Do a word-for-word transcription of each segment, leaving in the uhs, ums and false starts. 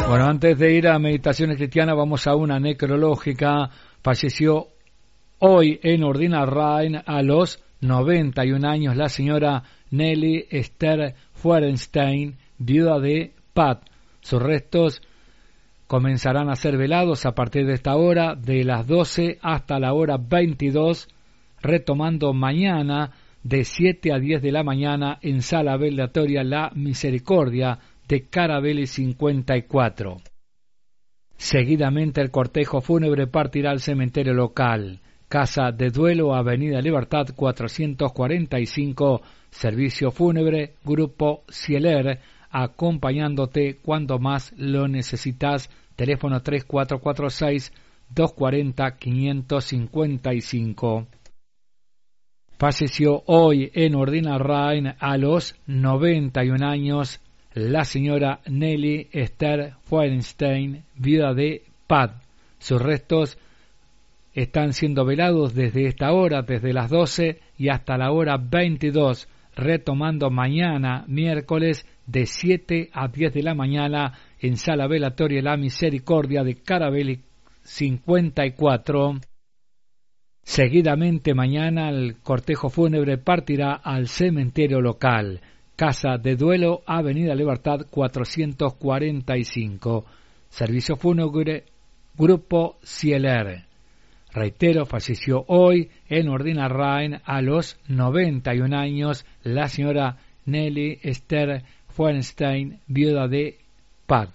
Bueno, antes de ir a Meditaciones Cristianas, vamos a una necrológica. Falleció hoy en Ordinarrain a los noventa y un años la señora Nelly Esther Feuerstein, viuda de Pat. Sus restos comenzarán a ser velados a partir de esta hora, de las doce hasta la hora veintidós, retomando mañana de siete a diez de la mañana en Sala Velatoria La Misericordia de Carabelli cincuenta y cuatro. Seguidamente el cortejo fúnebre partirá al cementerio local, Casa de Duelo, Avenida Libertad cuatrocientos cuarenta y cinco, servicio fúnebre, Grupo Cieler, acompañándote cuando más lo necesitas. Teléfono tres cuatro cuatro seis, dos cuatro cero, cinco cinco cinco. Falleció hoy en Ordinarrain a los noventa y un años la señora Nelly Esther Feuerstein, viuda de Pat. Sus restos están siendo velados desde esta hora, desde las doce y hasta la hora veintidós, retomando mañana, miércoles, de siete a diez de la mañana en Sala Velatoria La Misericordia de Carabelli cincuenta y cuatro. Seguidamente mañana el cortejo fúnebre partirá al cementerio local, Casa de Duelo, Avenida Libertad cuatrocientos cuarenta y cinco, servicio fúnebre, Grupo Cieler. Reitero, falleció hoy en Ordinarrain a los noventa y un años la señora Nelly Esther Feuerstein, viuda de Pat.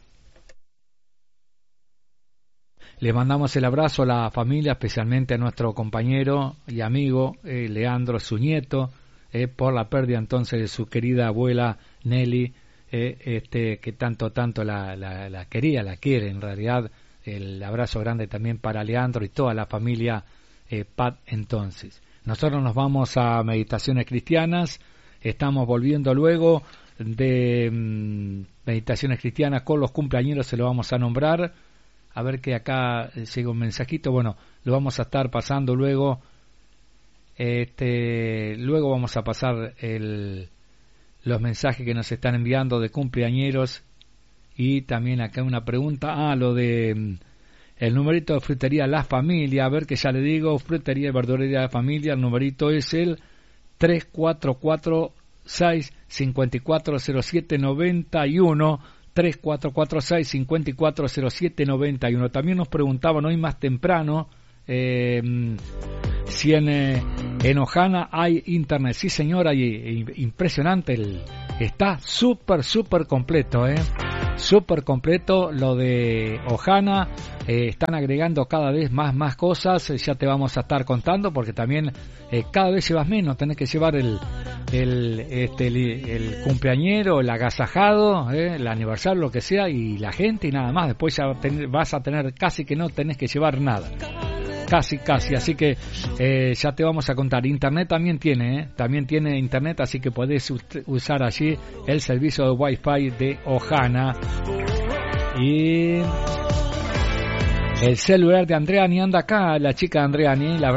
Le mandamos el abrazo a la familia, especialmente a nuestro compañero y amigo eh, Leandro, su nieto, eh, por la pérdida entonces de su querida abuela Nelly, eh, este, que tanto, tanto la, la, la quería, la quiere en realidad. El abrazo grande también para Leandro y toda la familia eh, Pat entonces. Nosotros nos vamos a Meditaciones Cristianas, estamos volviendo luego de mmm, Meditaciones Cristianas con los cumpleañeros, se lo vamos a nombrar. A ver que acá llega un mensajito, bueno, lo vamos a estar pasando luego, este, luego vamos a pasar el, los mensajes que nos están enviando de cumpleañeros, y también acá una pregunta, ah, lo de mm, el numerito de frutería La Familia, a ver que ya le digo, frutería y verdulería La Familia, el numerito es el tres cuatro cuatro seis, cinco cuatro cero siete, nueve uno, tres cuatro cuatro seis, cinco cuatro cero siete, nueve uno. También nos preguntaban hoy más temprano eh, si en, eh, en Ojana hay internet. Sí, señora, y, y impresionante, el, está súper, súper completo, eh. Súper completo lo de Ojana, eh, están agregando cada vez más, más cosas, eh, ya te vamos a estar contando, porque también eh, cada vez llevas menos, tenés que llevar el el, este, el, el cumpleañero, el agasajado, eh, el aniversario, lo que sea, y la gente y nada más. Después ya ten, vas a tener, casi que no tenés que llevar nada, casi, casi, así que eh, ya te vamos a contar. Internet también tiene, eh, también tiene internet, así que podés usar allí el servicio de Wi-Fi de Ojana. Y el celular de Andreani anda acá, la chica de Andreani, la